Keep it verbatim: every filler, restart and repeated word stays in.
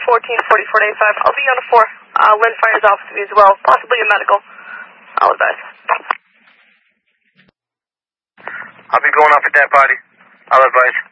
fourteen forty-four eighty-five. I'll be on the four. Uh, Lynn Fire's office with me as well. Possibly a medical. I'll advise. I'll be going up at that body. I'll advise.